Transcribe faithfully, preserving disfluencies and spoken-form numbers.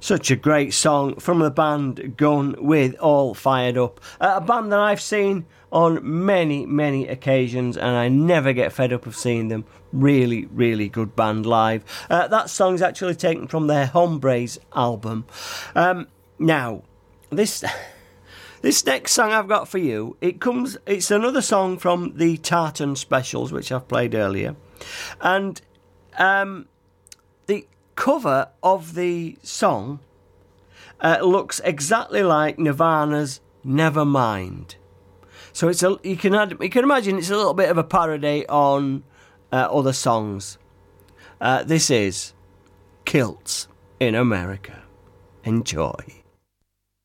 Such a great song from the band Gun with All Fired Up. Uh, a band that I've seen on many, many occasions, and I never get fed up of seeing them. Really, really good band live. Uh, that song's actually taken from their Hombres album. Um, now, this this next song I've got for you, it comes. It's another song from the Tartan Specials, which I've played earlier, and um, the cover of the song uh, looks exactly like Nirvana's Nevermind. So it's a, you can add, you can imagine it's a little bit of a parody on uh, other songs. Uh, this is Kilts in America. Enjoy.